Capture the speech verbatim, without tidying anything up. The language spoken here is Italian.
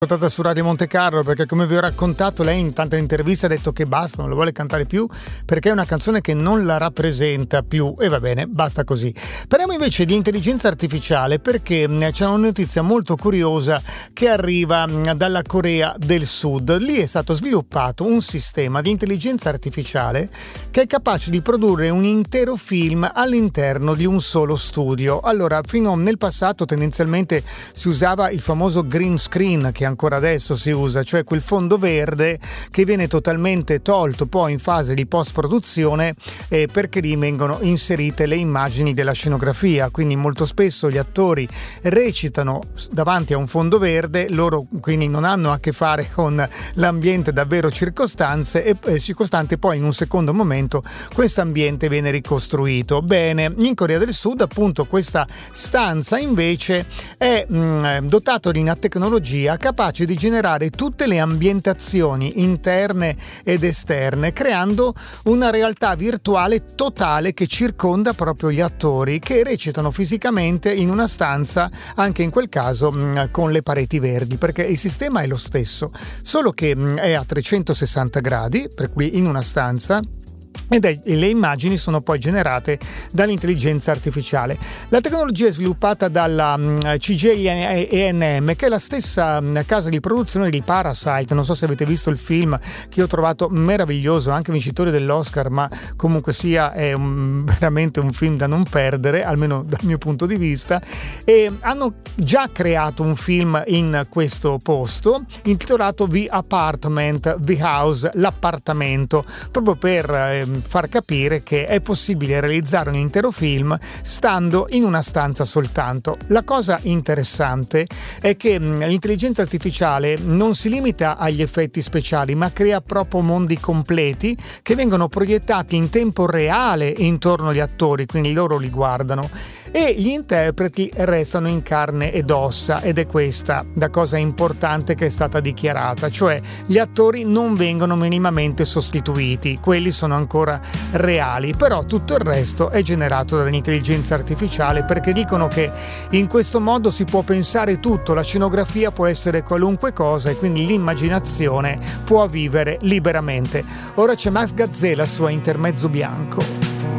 Portata su Radio Monte Carlo, perché come vi ho raccontato lei in tante interviste ha detto che basta, non lo vuole cantare più perché è una canzone che non la rappresenta più e va bene, basta così. Parliamo invece di intelligenza artificiale perché c'è una notizia molto curiosa che arriva dalla Corea del Sud. Lì è stato sviluppato un sistema di intelligenza artificiale che è capace di produrre un intero film all'interno di un solo studio. Allora, fino nel passato tendenzialmente si usava il famoso green screen che ancora adesso si usa, cioè quel fondo verde che viene totalmente tolto poi in fase di post-produzione eh, perché lì vengono inserite le immagini della scenografia, quindi molto spesso gli attori recitano davanti a un fondo verde, loro quindi non hanno a che fare con l'ambiente davvero circostanze e eh, circostante, poi in un secondo momento questo ambiente viene ricostruito. Bene, in Corea del Sud appunto questa stanza invece è mh, dotata di una tecnologia capace di generare tutte le ambientazioni interne ed esterne, creando una realtà virtuale totale che circonda proprio gli attori che recitano fisicamente in una stanza, anche in quel caso mh, con le pareti verdi, perché il sistema è lo stesso, solo che mh, è a trecentosessanta gradi, per cui in una stanza, ed è, e le immagini sono poi generate dall'intelligenza artificiale. La tecnologia è sviluppata dalla um, C J E N M, che è la stessa um, casa di produzione di Parasite. Non so se avete visto il film, che io ho trovato meraviglioso, anche vincitore dell'Oscar, ma comunque sia è un, veramente un film da non perdere, almeno dal mio punto di vista. E hanno già creato un film in questo posto intitolato The Apartment, The House, l'appartamento, proprio per eh, far capire che è possibile realizzare un intero film stando in una stanza soltanto. La cosa interessante è che l'intelligenza artificiale non si limita agli effetti speciali, ma crea proprio mondi completi che vengono proiettati in tempo reale intorno agli attori, quindi loro li guardano e gli interpreti restano in carne ed ossa, ed è questa la cosa importante che è stata dichiarata, cioè gli attori non vengono minimamente sostituiti, quelli sono ancora reali, però tutto il resto è generato dall'intelligenza artificiale, perché dicono che in questo modo si può pensare tutto, la scenografia può essere qualunque cosa e quindi l'immaginazione può vivere liberamente. Ora c'è Max Gazzè, la sua Intermezzo Bianco.